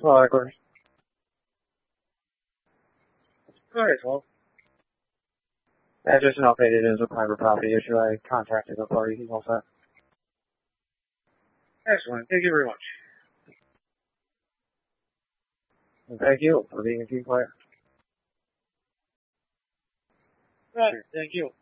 Well, Eckler. Alright, well. That's just an update. It is a private property issue. I contacted the party. He's all set. Excellent. Thank you very much. And thank you for being a team player. Right. Thank you.